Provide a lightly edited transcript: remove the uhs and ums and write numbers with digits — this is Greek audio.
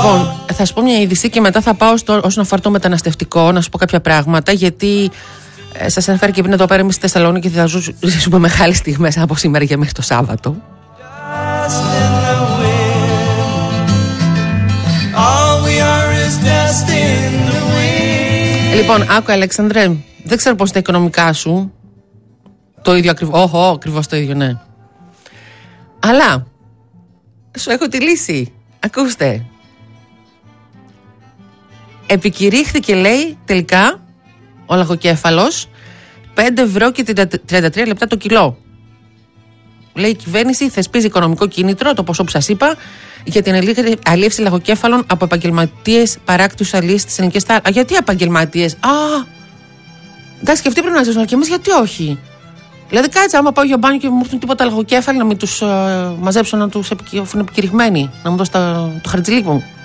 Λοιπόν, θα σου πω μια είδηση και μετά θα πάω όσον αφορά το μεταναστευτικό, να σου πω κάποια πράγματα, γιατί σας αναφέρει και πριν εδώ πέρα εμείς στη Θεσσαλονίκη θα ζούμε μεγάλες στιγμές από σήμερα και μέχρι το Σάββατο. Λοιπόν, άκου Αλέξανδρε, δεν ξέρω πώς τα οικονομικά σου. Το ίδιο ακριβώς το ίδιο, ναι. Αλλά σου έχω τη λύση. Ακούστε. Επικηρύχθηκε, λέει, τελικά ο λαγοκέφαλος 5 ευρώ και 33 λεπτά το κιλό. Λέει η κυβέρνηση θεσπίζει οικονομικό κίνητρο, το ποσό που σας είπα, για την αλίευση λαγοκέφαλων από επαγγελματίες παράκτιους αλίευση της ελληνικής θάλασσας. Γιατί επαγγελματίες? Εντάξει, και αυτοί πρέπει να ζήσουν, και εμείς γιατί όχι? Δηλαδή, κάτσε, άμα πάω για μπάνιο και μου έρθουν τίποτα λαγοκέφαλοι, να μην τους μαζέψω, να τους είναι επικηρυχμένοι, να μου δώσω το χαρτζηλίκι μου.